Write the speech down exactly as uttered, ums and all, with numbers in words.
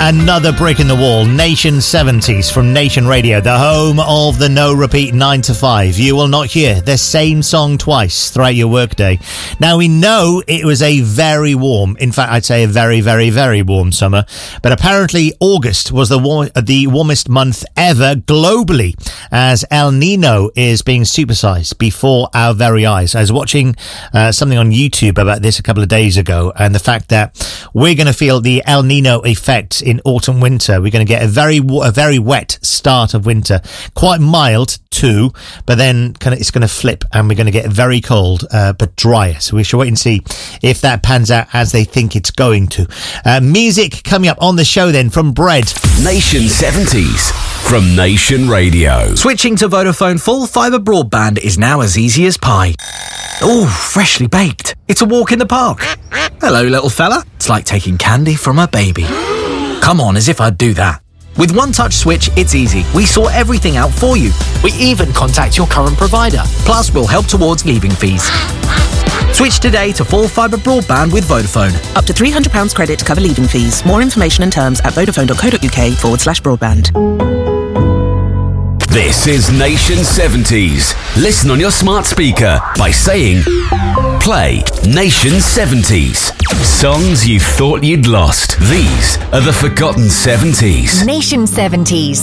Another brick in the wall. Nation seventies from Nation Radio, the home of the no repeat nine to five. You will not hear the same song twice throughout your workday. Now, we know it was a very warm, in fact, I'd say a very, very, very warm summer, but apparently August was the war- the warmest month ever globally, as El Nino is being supersized before our very eyes. I was watching uh, something on YouTube about this a couple of days ago, and the fact that we're going to feel the El Nino effect in autumn winter. We're going to get a very a very wet start of winter, quite mild too, but then kind of it's going to flip and we're going to get very cold uh, but drier. So we should wait and see if that pans out as they think it's going to. Uh, music coming up on the show then from Bread. Nation seventies from Nation Radio. Switching to Vodafone full fibre broadband is now as easy as pie. Ooh, freshly baked. It's a walk in the park. Hello, little fella. It's like taking candy from a baby. Come on, as if I'd do that. With One Touch Switch, it's easy. We sort everything out for you. We even contact your current provider. Plus, we'll help towards leaving fees. Switch today to full fibre broadband with Vodafone. Up to three hundred pounds credit to cover leaving fees. More information and terms at vodafone.co.uk forward slash broadband. This is Nation seventies. Listen on your smart speaker by saying, play Nation seventies. Songs you thought you'd lost. These are the forgotten seventies. Nation seventies.